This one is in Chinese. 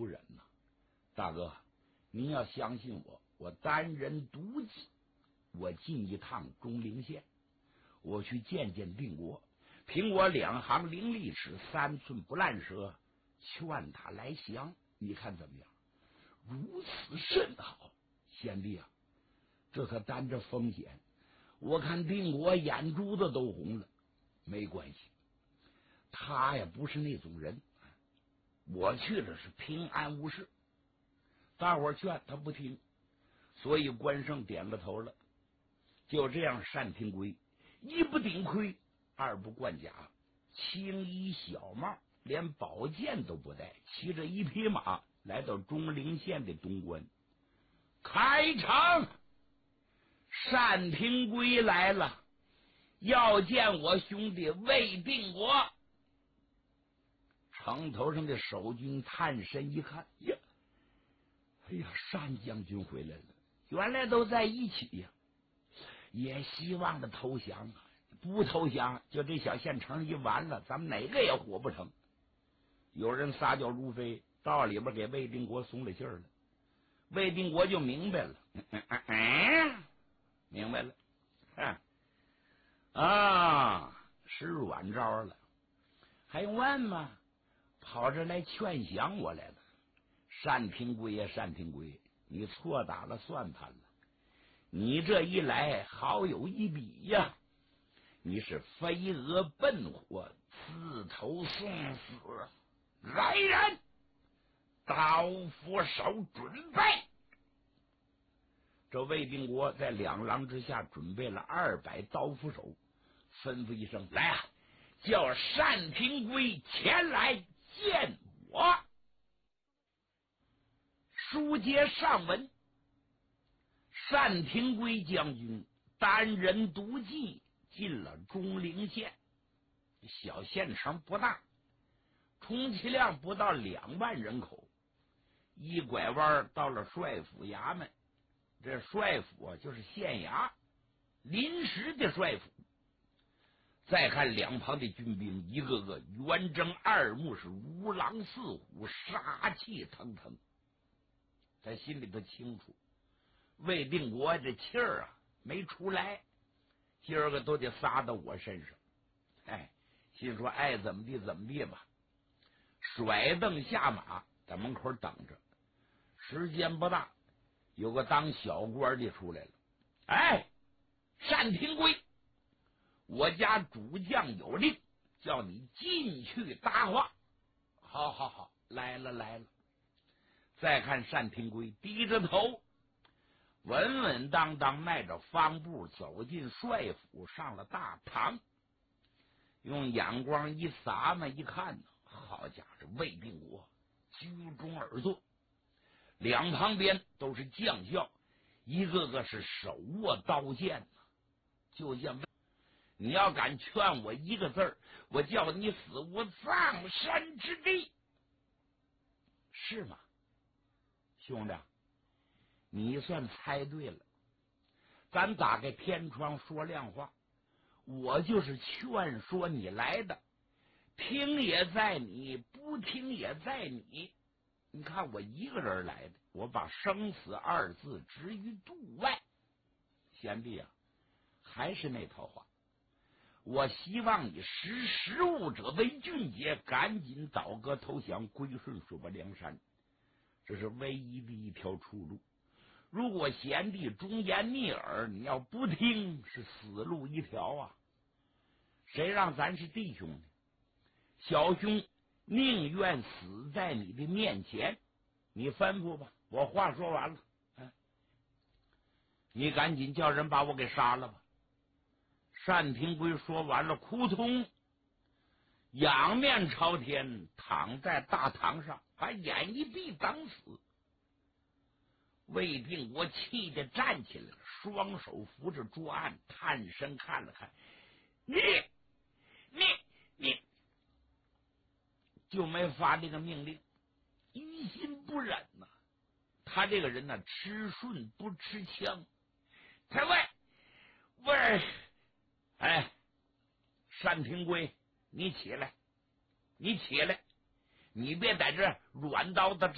不忍呐。大哥，您要相信我，我单人独骑，我进一趟中陵县，我去见见定国，凭我2行伶俐齿，3寸不烂舌，劝他来降，你看怎么样？如此甚好。贤弟啊，这可担着风险，我看定国眼珠子都红了。没关系，他也不是那种人，我去的是平安无事。大伙劝他不听，所以关胜点了头了。就这样，单廷圭一不顶盔，二不冠甲，青衣小帽，连宝剑都不带，骑着一匹马来到中陵县的东关。开场，单廷圭来了，要见我兄弟魏定国。城头上的守军探身一看，呀，哎呀，单将军回来了，原来都在一起呀。也希望的投降啊，不投降就这小县城一完了，咱们哪个也活不成。有人撒娇如飞，到里边给魏定国松了信儿了。魏定国就明白了，明白了，使软招了，还用问吗？跑这来劝降我来了。单廷圭呀，单廷圭，你错打了算盘了。你这一来好有一比呀，你是飞蛾奔火，自投送死。来人，刀斧手准备。这魏定国在2郎之下准备了200刀斧手，吩咐一声，来啊，叫单廷圭前来见我。书接上文，单廷圭将军单人独骑进了中陵县。小县城不大，充其量不到2万人口。一拐弯到了帅府衙门，这帅府啊就是县衙，临时的帅府。再看两旁的军兵，一个个圆睁二目，是如狼似虎，杀气腾腾。他心里头清楚，魏定国这气儿啊没出来，今儿个都得撒到我身上。心说爱怎么地怎么地吧，甩蹬下马，在门口等着。时间不大，有个当小官的出来了。单廷圭，我家主将有令，叫你进去答话。好好好，来了来了。再看单廷圭低着头，稳稳当当迈着方步走进帅府，上了大堂，用眼光一撒嘛一看呢，好家伙，这魏定国居中而坐，两旁边都是将校，一个个是手握刀剑，就见你要敢劝我一个字儿，我叫你死无葬身之地，是吗？兄弟，你算猜对了。咱打开天窗说亮话，我就是劝说你来的，听也在你，不听也在你。你看我一个人来的，我把生死2字置于度外。贤弟啊，还是那套话，我希望你识时务者为俊杰，赶紧倒戈投降，归顺水泊梁山，这是唯一的一条出路。如果贤弟忠言逆耳，你要不听，是死路一条啊！谁让咱是弟兄呢？小兄宁愿死在你的面前。你吩咐吧，我话说完了。你赶紧叫人把我给杀了吧。单廷圭说完了，扑通仰面朝天，躺在大堂上，把眼一闭等死。魏定国气得站起来了，双手扶着桌案，探身看了看，你就没发这个命令，于心不忍呐。他这个人呢，吃顺不吃枪。太尉，单廷圭，你起来，你别在这软叨叨